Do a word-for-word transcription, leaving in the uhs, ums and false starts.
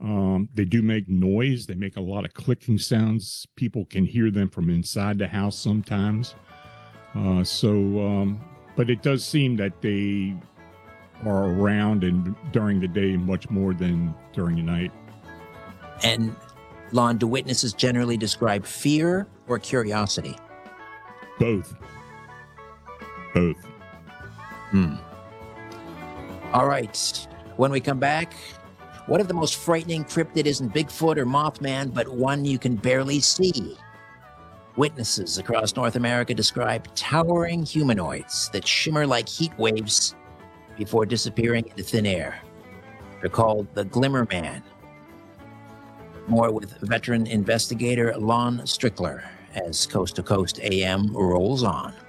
Um, they do make noise. They make a lot of clicking sounds. People can hear them from inside the house sometimes. Uh, so, um, but it does seem that they are around and during the day much more than during the night. And Lon, do witnesses generally describe fear or curiosity? Both. Both. Hmm. All right. When we come back, what if the most frightening cryptid isn't Bigfoot or Mothman, but one you can barely see? Witnesses across North America describe towering humanoids that shimmer like heat waves before disappearing into thin air. They're called the Glimmer Man. More with veteran investigator Lon Strickler as Coast to Coast A M rolls on.